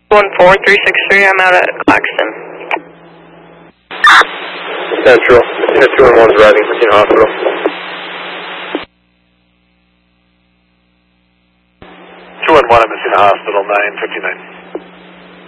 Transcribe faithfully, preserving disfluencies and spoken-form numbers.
one four three six three, I'm out at Claxton. Central, unit two one one is arriving at Messina Hospital. two one one at Messina Hospital, nine fifty-nine.